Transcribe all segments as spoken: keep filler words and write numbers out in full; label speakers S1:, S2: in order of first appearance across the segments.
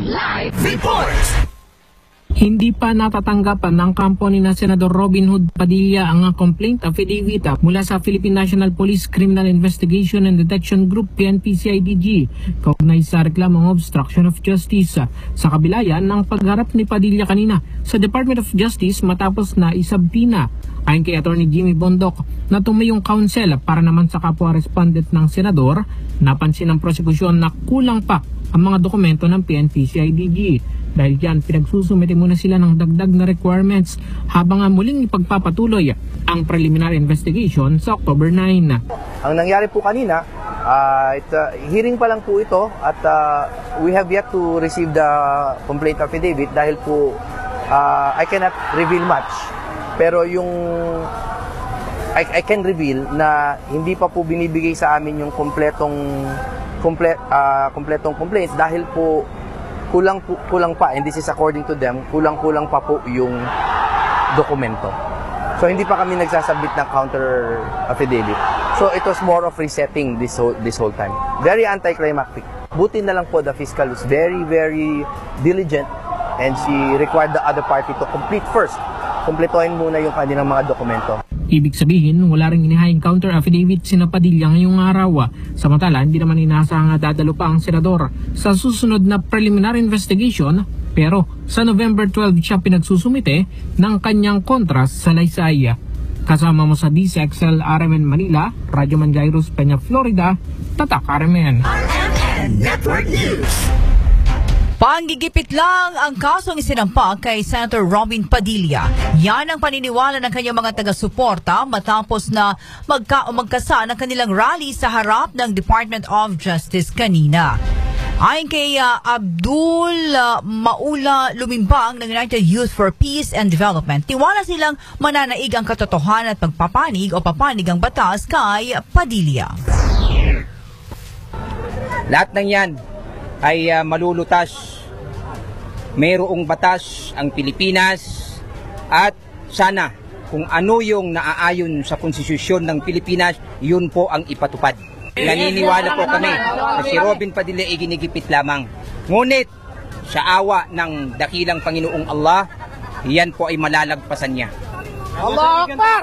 S1: Live Report!
S2: Hindi pa natatanggapan ng kampo ni na Senador Robin Hood Padilla ang complaint affidavit mula sa Philippine National Police Criminal Investigation and Detection Group P N P C I D G kaugnay sa reklamong obstruction of justice. Sa kabila yan ng pagharap ni Padilla kanina sa Department of Justice matapos na isabpina ayon kay Attorney Jimmy Bondok na tumayong counsel para naman sa kapwa respondent ng senador, napansin ng prosekusyon na kulang pa ang mga dokumento ng P N P C I D G. Dahil dyan, pinagsusumite muna sila ng dagdag na requirements habang muling ipagpapatuloy ang preliminary investigation sa October ninth.
S3: Ang nangyari po kanina, uh, it, uh, hearing pa lang po ito at uh, we have yet to receive the complaint affidavit dahil po uh, I cannot reveal much. Pero yung I, I can reveal na hindi pa po binibigay sa amin yung kompletong komplet, uh, kompletong complaints dahil po kulang kulang pa, and this is according to them, kulang-kulang pa po yung dokumento. So hindi pa kami nagsasubmit ng counter affidavit. So it was more of resetting this whole, this whole time. Very anticlimactic. Buti na lang po the fiscal was very very diligent and she required the other party to complete first. Kumpletuhin muna yung kanilang mga dokumento.
S2: Ibig sabihin, wala ring inihayang counter affidavit sina Padilla ngayong araw. Samantala, hindi naman inaasahang dadalo pa ang senador sa susunod na preliminary investigation, pero sa November twelfth siya pinagsusumite ng kanyang kontra sa Laysay. Kasama mo sa D C X L R M N Manila, Radyo Man Jairus Peña, Florida, Tatak R M N.
S1: R M N Network News.
S4: Panggigipit lang ang kasong isinampa kay Senator Robin Padilla. Yan ang paniniwala ng kanyang mga taga-suporta matapos na magka o magkasa ng kanilang rally sa harap ng Department of Justice kanina. Ayon kay uh, Abdul uh, Maula Lumimbang ng United Youth for Peace and Development, tiwala silang mananaig ang katotohanan at pagpapanig o papanig ang batas kay Padilla.
S5: Lahat ng yan ay uh, malulutas. Mayroong batas ang Pilipinas at sana kung ano yung naaayon sa konstitusyon ng Pilipinas, yun po ang ipatupad. Naniniwala po kami na si Robin Padilla ay ginigipit lamang. Ngunit sa awa ng dakilang Panginoong Allah, yan po ay malalagpasan niya. Allah Akbar!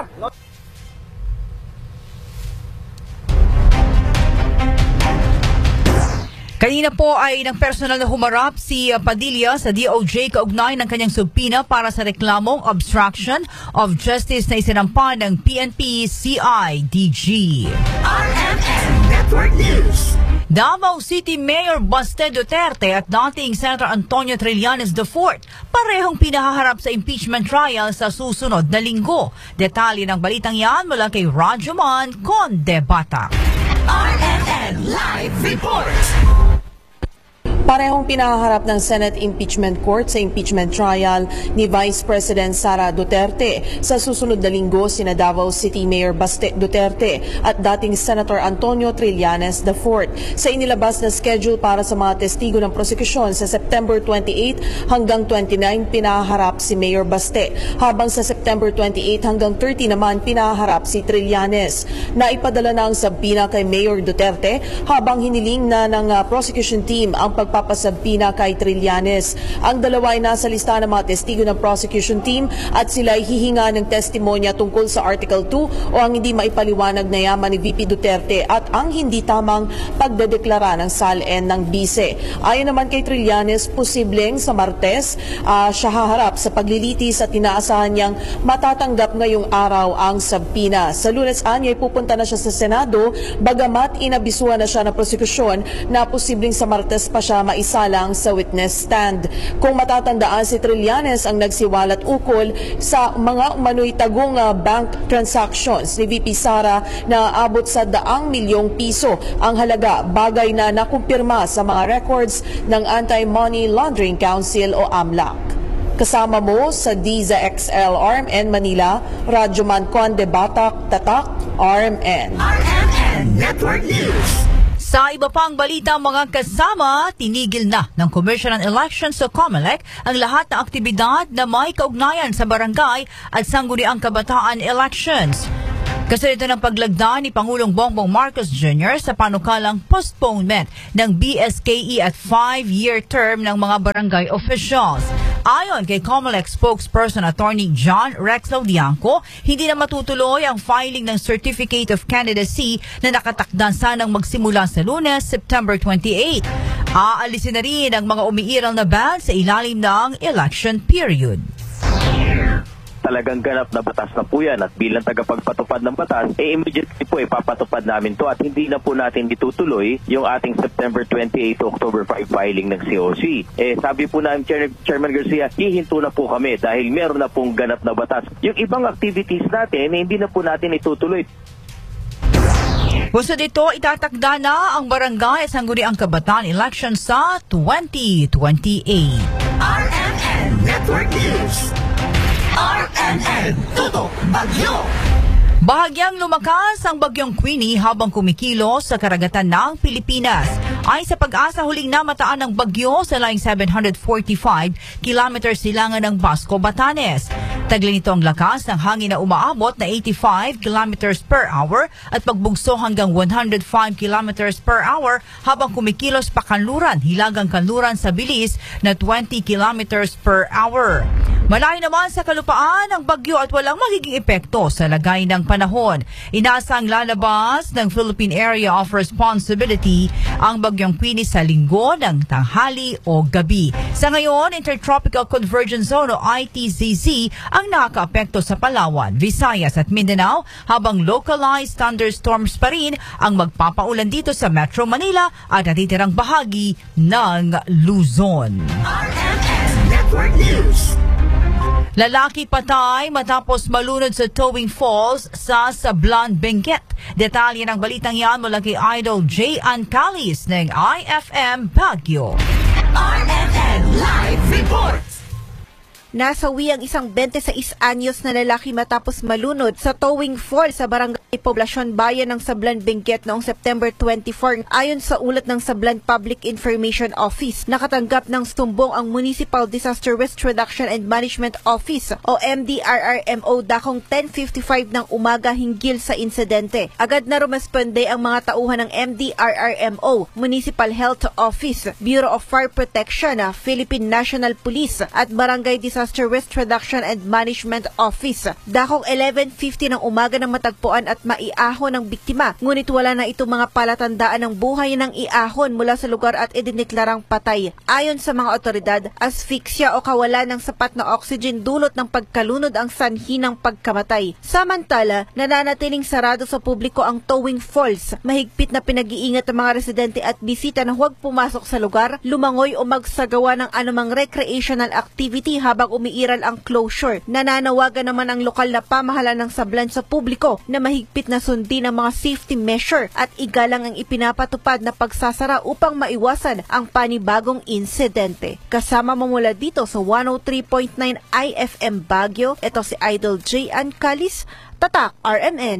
S4: Kanina po ay ng personal na humarap si Padilla sa D O J kaugnay ng kanyang subpina para sa reklamong obstruction of justice na isinampa ng P N P C I D G.
S1: R M N Network News.
S4: Davao City Mayor Baste Duterte at dating Senator Antonio Trillanes the fourth parehong pinahaharap sa impeachment trial sa susunod na linggo. Detalye ng balitang yan mula kay Radyo Man Condebata.
S1: R M N Live Report.
S6: Parehong pinahaharap ng Senate Impeachment Court sa impeachment trial ni Vice President Sara Duterte. Sa susunod na linggo, sina Davao City Mayor Baste Duterte at dating Senator Antonio Trillanes the fourth. Sa inilabas na schedule para sa mga testigo ng prosekusyon sa September twenty-eight hanggang twenty-nine, pinahaharap si Mayor Baste. Habang sa September twenty-eight hanggang thirty naman, pinahaharap si Trillanes. Naipadala na ang sabpina kay Mayor Duterte habang hiniling na ng uh, prosecution team ang pag papasabpina kay Trillanes. Ang dalawa ay nasa lista ng mga testigo ng prosecution team at sila ay hihinga ng testimonya tungkol sa Article two o ang hindi maipaliwanag na yaman ni V P Duterte at ang hindi tamang pagdedeklara ng S A L N ng bise. Ayon naman kay Trillanes, posibleng sa Martes uh, siya haharap sa paglilitis at inaasahan niyang matatanggap ngayong araw ang sabpina. Sa Lunes anyay pupunta na siya sa Senado bagamat inabisuhan na siya ng prosekusyon na posibleng sa Martes pa siya maisalang sa witness stand. Kung matatandaan, si Trillanes ang nagsiwalat ukol sa mga umano'y tagong uh, bank transactions ni V P Sara na abot sa daang milyong piso ang halaga, bagay na nakumpirma sa mga records ng Anti-Money Laundering Council o AMLAC. Kasama mo sa D Z X L R M N Manila, Radyo Man Condebata, Tatak, R M N.
S1: R M N Network News.
S4: Sa iba pang balita mga kasama, tinigil na ng Commission on Elections o COMELEC ang lahat ng aktibidad na may kaugnayan sa barangay at sangguniang kabataan elections. Kasalito ng paglagda ni Pangulong Bongbong Marcos Junior sa panukalang postponement ng B S K E at five-year term ng mga barangay officials. Ayon kay COMELEC spokesperson Attorney John Rex Laudianco, hindi na matutuloy ang filing ng Certificate of Candidacy na nakatakda sanang magsimula sa Lunes, September twenty-eighth. Aalisin na rin ang mga umiiral na ban sa ilalim ng election period.
S7: Talagang ganap na batas na po yan at bilang tagapagpatupad ng batas, eh immediately po ipapatupad namin to at hindi na po natin itutuloy yung ating September twenty-eighth to October fifth filing ng C O C. Eh sabi po namin Chair, Chairman Garcia, hihinto na po kami dahil meron na pong ganap na batas. Yung ibang activities natin, eh, hindi na po natin itutuloy.
S4: Gusto dito, itatakda na ang barangay at sangguniang kabataan election sa twenty twenty-eight.
S1: R M N Network News. R M N Tutok Bagyo.
S4: Bahagyang lumakas ang bagyong Queenie habang kumikilos sa karagatan ng Pilipinas. Ay sa Pag-asa, huling namataan ng bagyo sa laing seven hundred forty-five kilometers silangan ng Basco, Batanes. Taglay nito ang lakas ng hangin na umaabot na eighty-five kilometers per hour at pagbugso hanggang one hundred five kilometers per hour habang kumikilos pa kanluran, hilagang kanluran sa bilis na twenty kilometers per hour. Malayo naman sa kalupaan ang bagyo at walang magiging epekto sa lagay ng panahon. Inaasang lalabas ng Philippine Area of Responsibility ang bagyong Queenie sa linggo ng tanghali o gabi. Sa ngayon, Intertropical Convergence Zone o I T Z Z ang nakakaapekto sa Palawan, Visayas at Mindanao habang localized thunderstorms pa rin ang magpapaulan dito sa Metro Manila at natitirang bahagi ng Luzon.
S1: R M N Network News.
S4: Lalaki patay matapos malunod sa Towing Falls sa Sablan, Benguet. Detalye ng balitang yan mula kay Idol J. Ancalis ng I F M Baguio.
S1: R M N Live Report.
S8: Nasawi ang isang twenty-sais anyos na lalaki matapos malunod sa Towing Falls sa barangay Poblacion Bayan ng Sablan, Benguet noong September twenty-fourth. Ayon sa ulat ng Sablan Public Information Office, nakatanggap ng sumbong ang Municipal Disaster Risk Reduction and Management Office o M D R R M O dakong ten fifty-five ng umaga hinggil sa insidente. Agad na rumisponde ang mga tauhan ng M D R R M O, Municipal Health Office, Bureau of Fire Protection, Philippine National Police at Barangay Disaster Risk Reduction and Management Office. Dakong eleven fifty ng umaga nang matagpuan at maiahon ng biktima, ngunit wala na itong mga palatandaan ng buhay ng iahon mula sa lugar at idineklarang patay. Ayon sa mga otoridad, asphyxia o kawalan ng sapat na oxygen dulot ng pagkalunod ang sanhi ng pagkamatay. Samantala, nananatiling sarado sa publiko ang Towing Falls. Mahigpit na pinag-iingat ang mga residente at bisita na huwag pumasok sa lugar, lumangoy o magsagawa ng anumang recreational activity habang umiiral ang closure. Nananawagan naman ang lokal na pamahalaan ng Sablan sa publiko na mahigpit na sundin ang mga safety measure at igalang ang ipinapatupad na pagsasara upang maiwasan ang panibagong insidente. Kasama mo mula dito sa one oh three point nine I F M Baguio, ito si Idol J. Ancalis, Tatak R M N.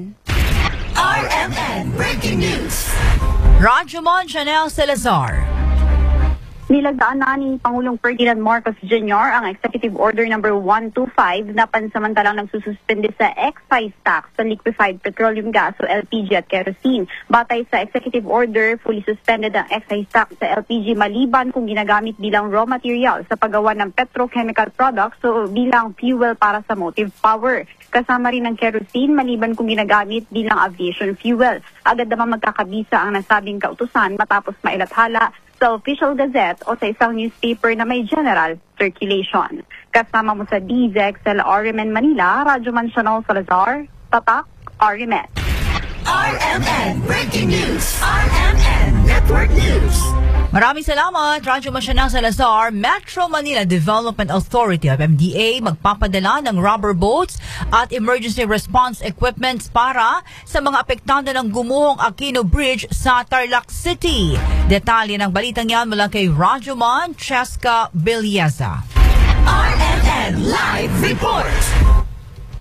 S1: R M N Breaking News.
S4: Rajumon Chanel Salazar.
S9: Nilagdaan na ni Pangulong Ferdinand Marcos Junior ang Executive Order number one twenty-five na pansamantalang nagsususpende sa excise tax sa liquefied petroleum gas o L P G at kerosene. Batay sa Executive Order, fully suspended ang excise tax sa L P G maliban kung ginagamit bilang raw material sa paggawa ng petrochemical products o bilang fuel para sa motive power. Kasama rin ang kerosene maliban kung ginagamit bilang aviation fuel. Agad naman magkakabisa ang nasabing kautusan matapos mailathala sa Official Gazette o sa isang newspaper na may general circulation. Kasama mo sa D Z X L R M N Manila, Rajumon Chanel Salazar, Tatak, R M N.
S1: R M N Breaking News. R M N Network News.
S4: Maraming salamat, Radyo Masyana Salazar. Metro Manila Development Authority of M D A magpapadala ng rubber boats at emergency response equipment para sa mga apektado ng gumuhong Aquino Bridge sa Tarlac City. Detalye ng balitang yan mula kay Rajuman Cheska Bilyeza.
S1: R M N Live Report.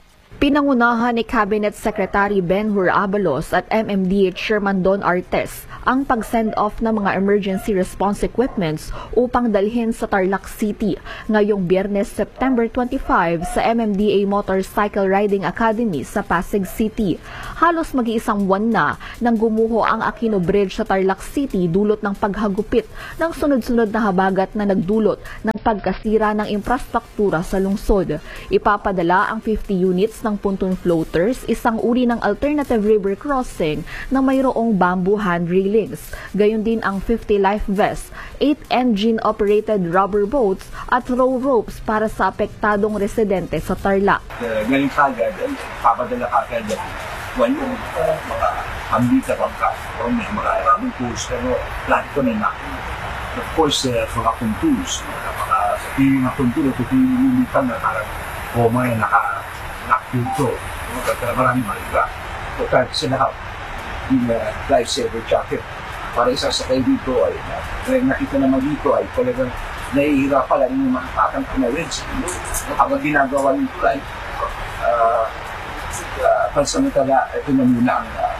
S10: Pinangunahan ni Cabinet Secretary Ben-Hur Abalos at M M D H Chairman Don Artes ang pag-send off ng mga emergency response equipments upang dalhin sa Tarlac City ngayong Biyernes, September twenty-five sa M M D A Motorcycle Riding Academy sa Pasig City. Halos mag-iisang buwan na nang gumuho ang Aquino Bridge sa Tarlac City dulot ng paghagupit ng sunod-sunod na habagat na nagdulot ng pagkasira ng infrastruktura sa lungsod. Ipapadala ang fifty units ng pontoon floaters, isang uri ng alternative river crossing na mayroong bamboo handrail. Gayon din ang fifty life vests, eight engine-operated rubber boats at row ropes para sa apektadong residente sa Tarlac.
S11: Uh, ngayon kagad, papadala kagad one yung uh, mga ambita bangka o may mga maraming tools pero plan ko na natin. Of course, uh, mga tools, mga sabihin mga tools, ito pinilitan na parang koma yung naka-nakpinto. Maraming mga so kahit sila yung uh, lifesaver jacket para isasakay dito ay uh, nakita naman dito ay talagang nahihirapan lang yung mga patang pinawins habang ginagawa nito ay uh, uh, pansamantala ito na muna ang uh,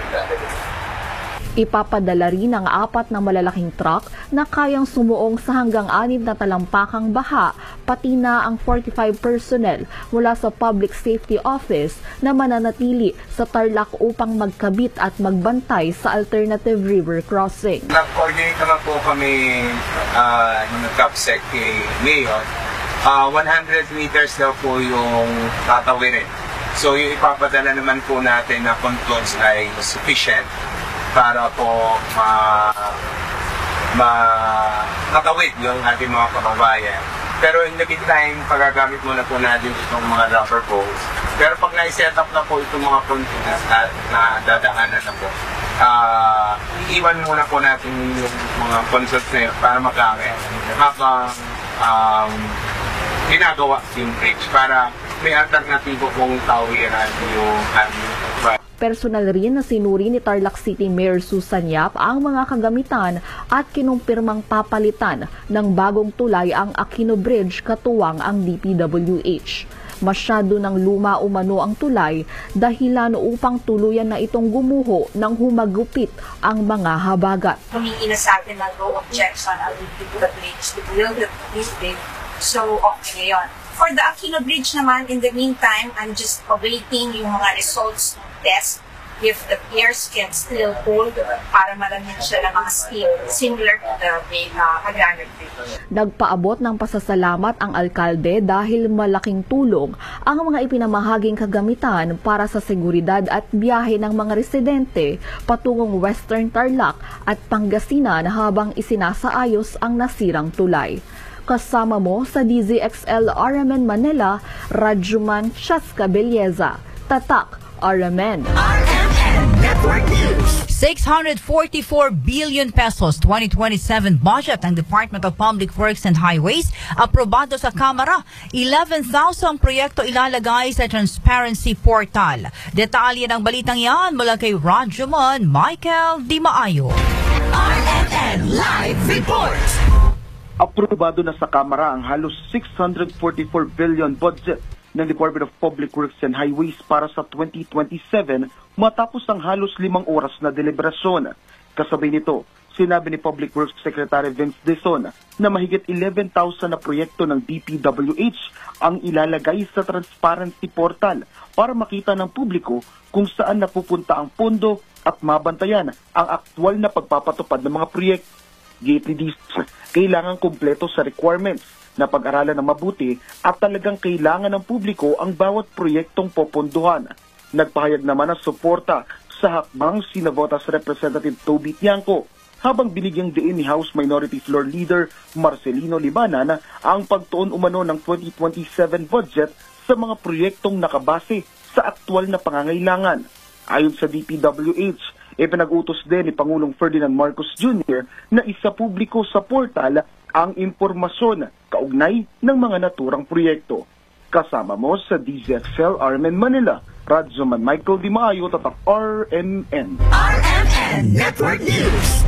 S10: Ipapadala rin ang apat na malalaking truck na kayang sumuong sa hanggang anim na talampakang baha, pati na ang forty-five personnel mula sa Public Safety Office na mananatili sa Tarlac upang magkabit at magbantay sa alternative river crossing.
S12: Nag-coordinate naman po kami uh, ng CAPSEC kay Mayor. Uh, one hundred meters daw po yung tatawirin. So yung ipapadala naman po natin na pontoons ay sufficient para po ma, ma nakawid yung ating mga kababayan. Pero in the meantime, pagagamit muna po natin itong mga rubber poles. Pero pag na-set up na po itong mga pontoons na, na dadaanan na po, uh, iiwan muna po natin yung mga pontoons na yun para magamit habang um, ginagawa yung bridge para may alternatibo kung tawiran yung aming.
S10: Personal rin na sinuri ni Tarlac City Mayor Susan Yap ang mga kagamitan at kinumpirmang papalitan ng bagong tulay ang Aquino Bridge katuwang ang D P W H. Masyado ng luma umano ang tulay dahilan upang tuluyan na itong gumuho nang humagupit ang mga habagat.
S13: Humingi na sa atin ng no objection ang D P W H to build this bridge. So, okay ngayon. For the Aquino Bridge naman, in the meantime, I'm just awaiting yung mga results ng test if the piers can still hold para malamin siya ng mga steam similar to the uh, Agranor Bridge.
S10: Nagpaabot ng pasasalamat ang alkalde dahil malaking tulong ang mga ipinamahaging kagamitan para sa seguridad at biyahe ng mga residente patungong Western Tarlac at Pangasinan habang isinasaayos ang nasirang tulay. Kasama mo sa D Z X L R M N Manila, Radjuman Chaska Belleza, Tatak R M N.
S1: R M N Network News.
S4: six hundred forty-four billion pesos twenty twenty-seven budget ng Department of Public Works and Highways aprobado sa Kamara. eleven thousand proyekto ilalagay sa Transparency Portal. Detalye ng balitang yan mula kay Radjuman Michael Di Maayo.
S1: R M N Live Report.
S14: Aprobado na sa Kamara ang halos six hundred forty-four billion budget ng Department of Public Works and Highways para sa twenty twenty-seven matapos ang halos limang oras na deliberasyon. Kasabay nito, sinabi ni Public Works Secretary Vince Dizon na mahigit eleven thousand na proyekto ng D P W H ang ilalagay sa Transparency Portal para makita ng publiko kung saan napupunta ang pondo at mabantayan ang aktwal na pagpapatupad ng mga proyekto. Gate ni Dizon, kailangan kumpleto sa requirements na pag-aralan ng mabuti at talagang kailangan ng publiko ang bawat proyektong popondohan. Nagpahayag naman ng suporta sa hakbang si Navotas Representative Toby Tiangco habang binigyang diin ni House Minority Floor Leader Marcelino Libanan ang pagtuon umano ng twenty twenty-seven budget sa mga proyektong nakabase sa aktwal na pangangailangan. Ayon sa D P W H, ipinag-utos din ni Pangulong Ferdinand Marcos Junior na isa publiko sa portal ang impormasyon kaugnay ng mga naturang proyekto. Kasama mo sa D Z X L R M N Manila, Radjuman Michael Di Maayo, Tatak R M N.
S1: R M N Network News.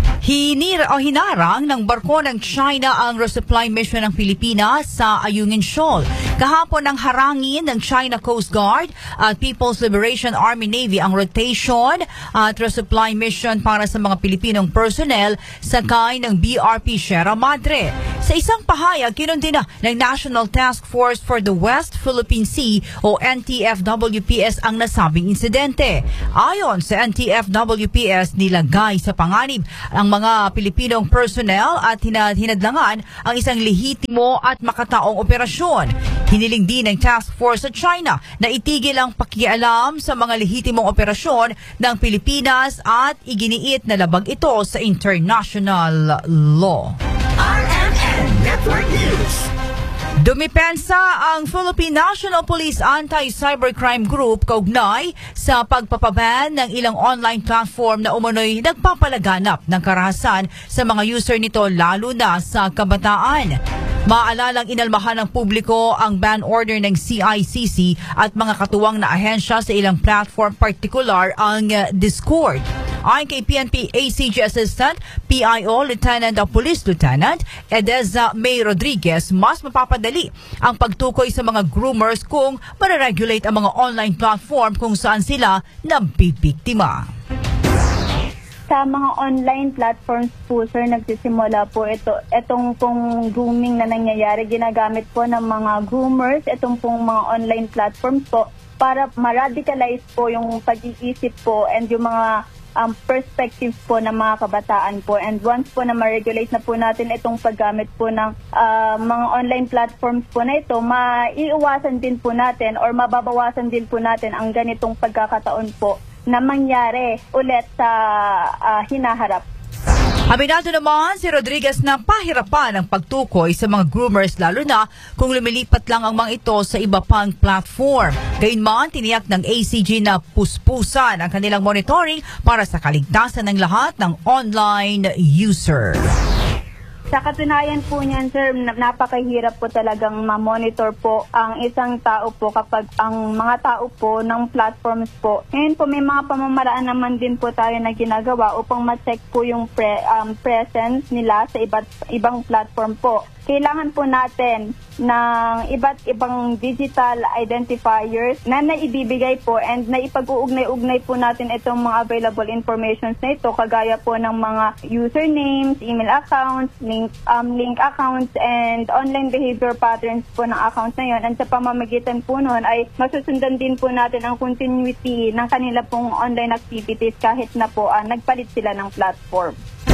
S4: Hinir o hinarang ng barko ng China ang resupply mission ng Pilipinas sa Ayungin Shoal. Kahapon ang harangin ng China Coast Guard at People's Liberation Army Navy ang rotation at resupply mission para sa mga Pilipinong personnel sakay ng B R P Sierra Madre. Sa isang pahayag, kinundina ng National Task Force for the West Philippine Sea o N T F W P S ang nasabing insidente. Ayon sa N T F W P S, nilagay sa panganib ang mga Pilipinong personnel at hinadlangan ang isang lehitimo at makataong operasyon. Hiniling din ng task force sa China na itigil ang pakialam sa mga lehitimong operasyon ng Pilipinas at iginiit na labag ito sa international law.
S1: R M N Network News.
S4: Dumipensa ang Philippine National Police Anti-Cybercrime Group kaugnay sa pagpapaban ng ilang online platform na umano'y nagpapalaganap ng karahasan sa mga user nito lalo na sa kabataan. Maalalang inalmahan ng publiko ang ban order ng C I C C at mga katuwang na ahensya sa ilang platform, partikular ang uh, Discord. Ayon kay P N P A C G Assistant P I O Lieutenant of Police Lieutenant Edeza May Rodriguez, mas mapapadali ang pagtukoy sa mga groomers kung mare-regulate ang mga online platform kung saan sila nabibiktima.
S15: Sa mga online platforms po, sir, nagsisimula po ito, itong pong grooming na nangyayari, ginagamit po ng mga groomers, itong pong mga online platforms po, para ma-radicalize po yung pag-iisip po and yung mga um, perspective po ng mga kabataan po. And once po na ma-regulate na po natin itong paggamit po ng uh, mga online platforms po na ito, maiiwasan din po natin or mababawasan din po natin ang ganitong pagkakataon po na mangyari ulit sa uh, hinaharap.
S4: Aminado naman si Rodriguez na pahirapan ang pagtukoy sa mga groomers lalo na kung lumilipat lang ang mga ito sa iba pang platform. Gayunman, tiniyak ng A C G na puspusan ang kanilang monitoring para sa kaligtasan ng lahat ng online user.
S15: Sa katunayan po niyan, sir, napakahirap po talagang ma-monitor po ang isang tao po kapag ang mga tao po ng platforms po. Ngayon po may mga pamamaraan naman din po tayo na ginagawa upang ma-check po yung pre, um, presence nila sa iba't ibang platform po. Kailangan po natin ng iba't ibang digital identifiers na naibibigay po and naipag-uugnay-ugnay po natin itong mga available informations na ito, kagaya po ng mga usernames, email accounts, link, um, link accounts, and online behavior patterns po ng accounts na yun. And sa pamamagitan po noon ay masusundan din po natin ang continuity ng kanila pong online activities kahit na po uh, nagpalit sila ng platform.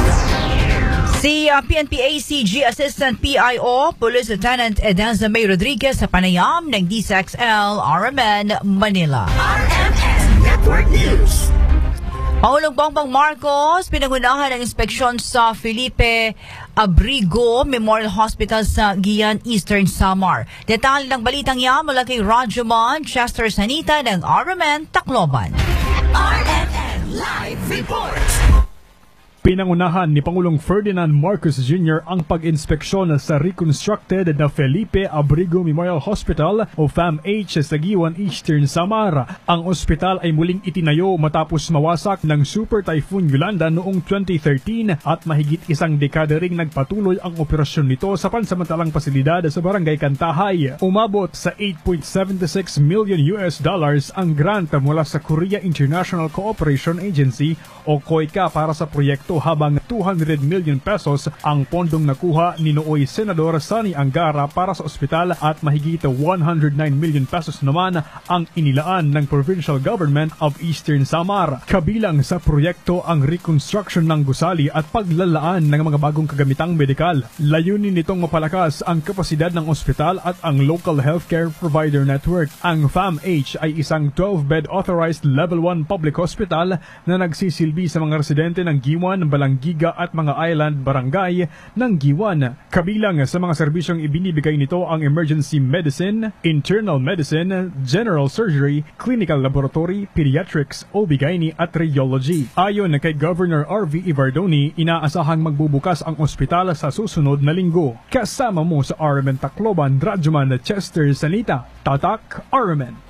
S4: Si uh, P N P A C G Assistant P I O Police Lieutenant Edeza May Rodriguez sa panayam ng D S X L R M N Manila.
S1: R M N Network News.
S4: Pangulong Bongbong Marcos pinangunahan ng inspeksyon sa Felipe Abrigo Memorial Hospital sa Guian, Eastern Samar. Detalye ng balitang yan mula kay Rajuman Chester Sanita ng R M N Tacloban.
S1: R M N Live Reports.
S16: Pinangunahan ni Pangulong Ferdinand Marcos Junior ang pag-inspeksyon sa reconstructed na Felipe Abrigo Memorial Hospital o F A M H sa Guian, Eastern Samar. Ang ospital ay muling itinayo matapos mawasak ng Super Typhoon Yolanda noong twenty thirteen at mahigit isang dekada ring nagpatuloy ang operasyon nito sa pansamantalang pasilidad sa Barangay Kantahay. Umabot sa eight point seven six million U S dollars ang grant mula sa Korea International Cooperation Agency o COICA para sa proyekto, habang two hundred million pesos ang pondong nakuha ni nooy Senador Sani Angara para sa ospital at mahigit one hundred nine million pesos naman ang inilaan ng Provincial Government of Eastern Samar. Kabilang sa proyekto ang reconstruction ng gusali at paglalaan ng mga bagong kagamitang medikal. Layunin nitong mapalakas ang kapasidad ng ospital at ang local healthcare provider network. Ang F A M H ay isang twelve bed authorized level one public hospital na nagsisilbi sa mga residente ng Guian, Balanggiga at mga island barangay ng Guian. Kabilang sa mga serbisyong ibinibigay nito ang emergency medicine, internal medicine, general surgery, clinical laboratory, pediatrics, O B G Y N at radiology. Ayon kay Governor R V Ivardoni, inaasahang magbubukas ang ospital sa susunod na linggo. Kasama mo sa R M N Tacloban, Rajuman Chester Sanita, Tatak R M N.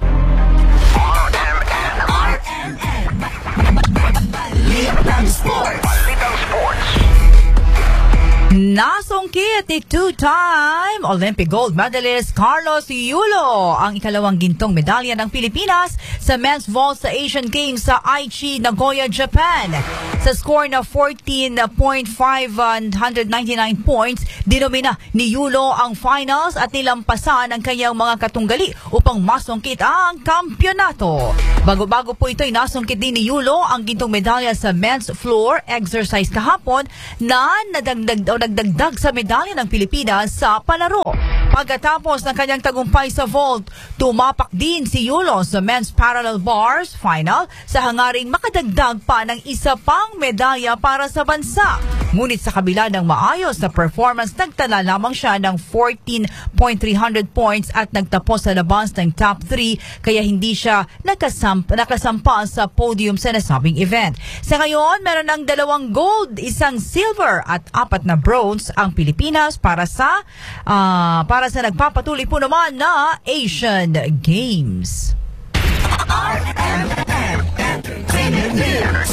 S1: R M N R M N Balitang Sports. Balitang Sports.
S4: Nasungkit ni two-time Olympic gold medalist Carlos Yulo ang ikalawang gintong medalya ng Pilipinas sa men's vault sa Asian Games sa Aichi, Nagoya, Japan. Sa score na fourteen point five nine points, dinomina ni Yulo ang finals at nilampasan ang kanyang mga katunggali upang masungkit ang kampyonato. Bago-bago po ito'y nasungkit din ni Yulo ang gintong medalya sa men's floor exercise kahapon na nadagdag o nagdagdag sa medalya ng Pilipinas sa palaro. Pagkatapos ng kanyang tagumpay sa vault, tumapak din si Yulo sa men's parallel bars final sa hangaring makadagdag pa ng isa pang medalya para sa bansa. Ngunit sa kabila ng maayos na performance, nagtala lamang siya ng fourteen point three hundred points at nagtapos sa labas ng top three kaya hindi siya nakasamp nakasampa sa podium sa nasabing event. Sa ngayon, meron ng dalawang gold, isang silver at apat na bronze ang Pilipinas para sa uh, para sa nagpapatuloy po naman na Asian Games.
S1: R M N Entertainment News.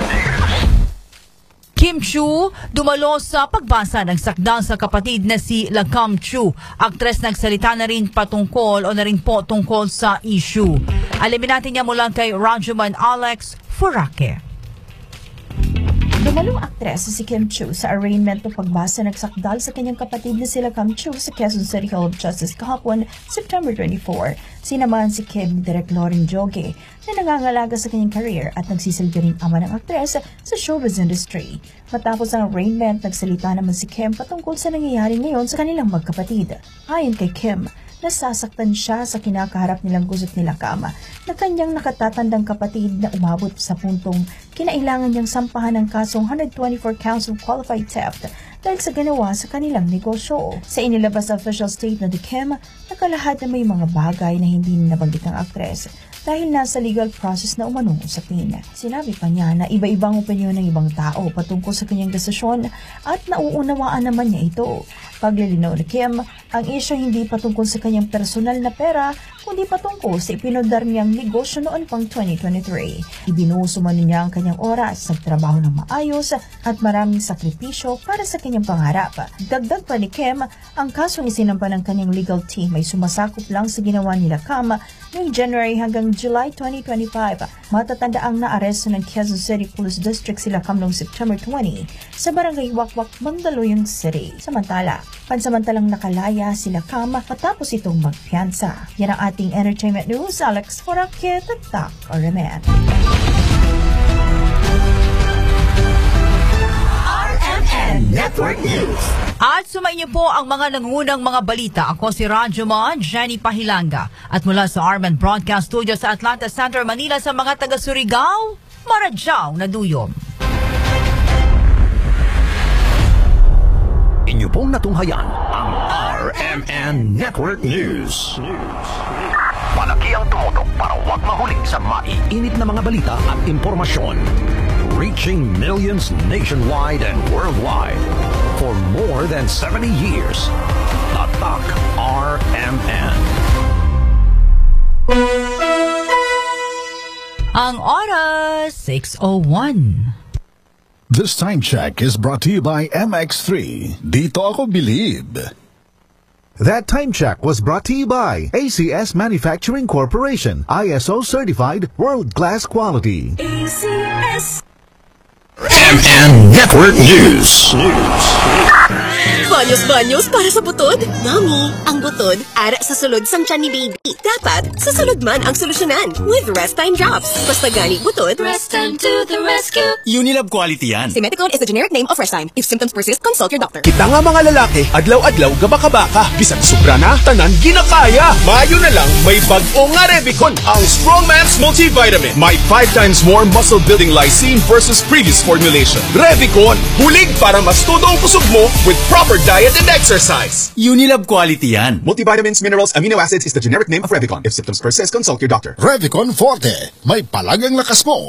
S4: Kim Chiu dumalo sa pagbasa ng sakdal sa kapatid na si Lacam Chiu. Aktres nagsalita na rin patungkol o na rin po tungkol sa issue. Alamin natin niya mula kay Rajuman Alex Furake.
S17: Dumalong aktres si Kim Chiu sa arraignment o pagbasa ng sakdal sa kanyang kapatid na si Lacam Chiu sa Quezon City Hall of Justice kahapon, September twenty-fourth. Sinamahan si Kim, Direk Lauren Joge, na nangangalaga sa kanyang career at nagsisilbi ring ama ng aktres sa showbiz industry. Matapos ang arraignment, nagsalita naman si Kim patungkol sa nangyayari ngayon sa kanilang magkapatid. Ayon kay Kim, nasasaktan siya sa kinakaharap nilang gusot ni Lacam na kanyang nakatatandang kapatid na umabot sa puntong kinailangan niyang sampahan ng kasong one twenty-four counts of qualified theft dahil sa ginawa sa kanilang negosyo. Sa inilabas na official statement ni Kim, nakalahad na may mga bagay na hindi nabanggit ng aktres dahil nasa legal process na umanong usapin. Sinabi pa niya na iba-ibang opinyon ng ibang tao patungkol sa kanyang desisyon at nauunawaan naman niya ito. Paglalinaw ni Kim, ang isyo hindi patungkol sa kanyang personal na pera, kundi patungkol sa ipinundar niyang negosyo noon pang twenty twenty-three. Ibinuuso man niya ang kanyang oras, nagtrabaho ng maayos at maraming sakripisyo para sa kanyang pangarap. Dagdag pa ni Kim, ang kasong isinampa ng kanyang legal team ay sumasakop lang sa ginawa ni Lacam noong January hanggang July twenty twenty-five. Matatanda ang naaresto ng Quezon City Police District si Lacam noong September twentieth sa Barangay Wakwak, Mandaluyong City. Samantala, pansamantalang nakalaya si Lacam matapos itong magpiyansa. Yan ang ating entertainment news. Alex Furake, Tatak, R M N.
S1: R M N Network News.
S4: At sumainyo po ang mga nangungunang mga balita. Ako si Rajuman Jenny Pahilanga. At mula sa R M N Broadcast Studio sa Atlanta Center, Manila sa mga taga-Surigao, Maradyaw na duyom.
S18: Inyo pong natunghayan ang R M N Network News. Malaki ang tumutok para huwag mahuli sa maiinit na mga balita at impormasyon. Reaching millions nationwide and worldwide for more than seventy years. Tatak R M N.
S4: Ang oras, six oh one.
S19: This time check is brought to you by M X three. Dito ako bilib. That time check was brought to you by A C S Manufacturing Corporation, I S O certified, world-class quality.
S1: A C S
S18: M N Network News.
S20: Banyos-banyos para sa butod? Mami, ang butod, ara sa sulod sang tiyan ni baby. Dapat, sa sulod man ang solusyonan with Rest Time Drops. Basta gani butod,
S1: Rest Time to the rescue.
S21: Unilab quality yan.
S20: Simeticone is the generic name of Rest Time. If symptoms persist, consult your doctor.
S21: Kita nga mga lalaki, adlaw-adlaw gabaka-baka. Bisag sobra na, tanan ginakaya. Mayo na lang, may bag-o nga Revicon, ang Strongman's Multivitamin. May five times more muscle-building lysine versus previous formulation. Revicon, hulig para mas todo ang kusog mo with proper diet and exercise. Unilab quality yan.
S22: Multivitamins, minerals, amino acids is the generic name of Revicon. If symptoms persist, consult your doctor.
S19: Revicon Forte. May palagang lakas mo.